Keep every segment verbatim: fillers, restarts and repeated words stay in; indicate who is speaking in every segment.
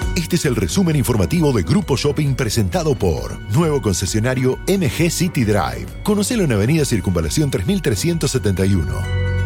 Speaker 1: Este es el resumen informativo de Grupo Shopping presentado por nuevo concesionario M G City Drive. Conocelo en Avenida Circunvalación tres mil trescientos setenta y uno.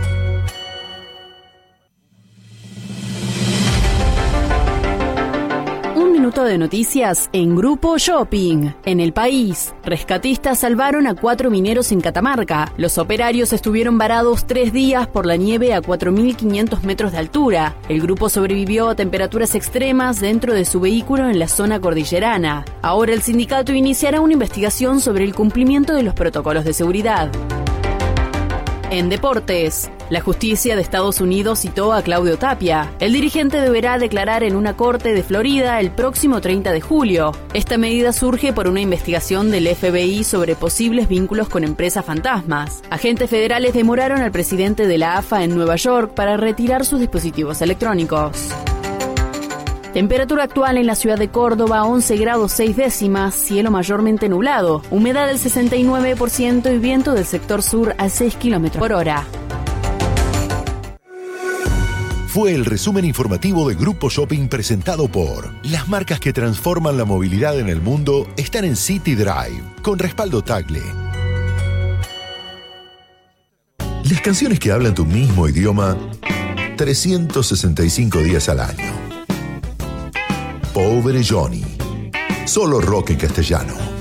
Speaker 2: Minuto de noticias en Grupo Shopping. En el país, rescatistas salvaron a cuatro mineros en Catamarca. Los operarios estuvieron varados tres días por la nieve a cuatro mil quinientos metros de altura. El grupo sobrevivió a temperaturas extremas dentro de su vehículo en la zona cordillerana. Ahora el sindicato iniciará una investigación sobre el cumplimiento de los protocolos de seguridad. En deportes, la justicia de Estados Unidos citó a Claudio Tapia. El dirigente deberá declarar en una corte de Florida el próximo treinta de julio. Esta medida surge por una investigación del F B I sobre posibles vínculos con empresas fantasmas. Agentes federales demoraron al presidente de la A F A en Nueva York para retirar sus dispositivos electrónicos. Temperatura actual en la ciudad de Córdoba, once grados seis décimas, cielo mayormente nublado, humedad del sesenta y nueve por ciento y viento del sector sur a seis kilómetros por hora.
Speaker 1: Fue el resumen informativo de Grupo Shopping presentado por las marcas que transforman la movilidad en el mundo están en City Drive, con respaldo Tagle. Las canciones que hablan tu mismo idioma trescientos sesenta y cinco días al año. Pobre Johnny. Solo rock en castellano.